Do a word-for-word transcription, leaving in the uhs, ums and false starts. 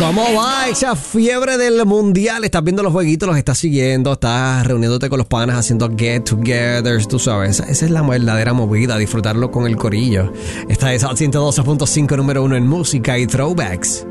¿Cómo va esa fiebre del mundial? Estás viendo los jueguitos, los estás siguiendo, estás reuniéndote con los panas haciendo get-togethers, tú sabes. Esa, esa es la verdadera movida, disfrutarlo con el corillo. Esta es al ciento doce punto cinco, número uno en música y throwbacks.